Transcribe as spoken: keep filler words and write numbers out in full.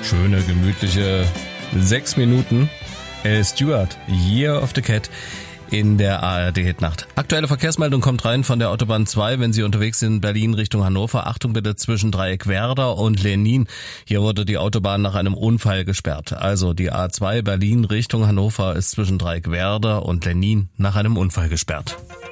schöne, gemütliche sechs Minuten. El Stewart, Year of the Cat in der A R D-Hitnacht. Aktuelle Verkehrsmeldung kommt rein von der Autobahn zwei, wenn Sie unterwegs sind, Berlin Richtung Hannover. Achtung bitte zwischen Dreieckwerder und Lenin. Hier wurde die Autobahn nach einem Unfall gesperrt. Also die A zwei Berlin Richtung Hannover ist zwischen Dreieckwerder und Lenin nach einem Unfall gesperrt.